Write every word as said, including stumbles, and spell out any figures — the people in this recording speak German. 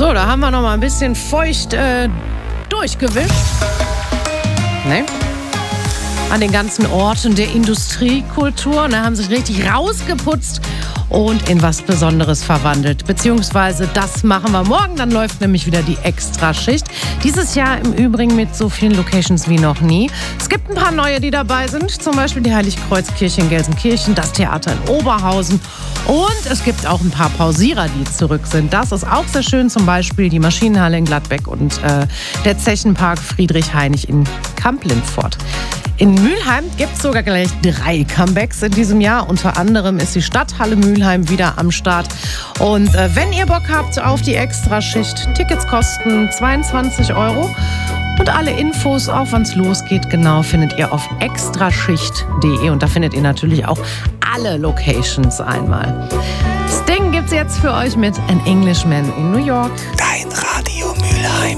So, da haben wir noch mal ein bisschen feucht äh, durchgewischt. Ne? An den ganzen Orten der Industriekultur. Da haben sich richtig rausgeputzt und in was Besonderes verwandelt. Beziehungsweise das machen wir morgen. Dann läuft nämlich wieder die Extraschicht. Dieses Jahr im Übrigen mit so vielen Locations wie noch nie. Es gibt ein paar neue, die dabei sind. Zum Beispiel die Heiligkreuzkirche in Gelsenkirchen, das Theater in Oberhausen. Und es gibt auch ein paar Pausierer, die zurück sind. Das ist auch sehr schön. Zum Beispiel die Maschinenhalle in Gladbeck und äh, der Zechenpark Friedrich-Heinig in Kamp-Lindfort. In Mülheim gibt es sogar gleich drei Comebacks in diesem Jahr. Unter anderem ist die Stadthalle Mülheim wieder am Start. Und äh, wenn ihr Bock habt auf die Extraschicht, Tickets kosten zweiundzwanzig Euro. Und alle Infos, auch wann es losgeht, genau, findet ihr auf extraschicht punkt de. Und da findet ihr natürlich auch alle Locations einmal. Sting gibt's jetzt für euch mit An Englishman in New York. Dein Radio Mülheim.